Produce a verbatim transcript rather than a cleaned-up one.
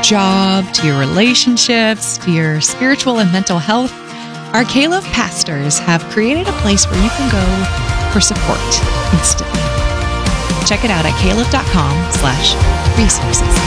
job, to your relationships, to your spiritual and mental health, our K-Love pastors have created a place where you can go for support instantly. Check it out at klove.com slash resources.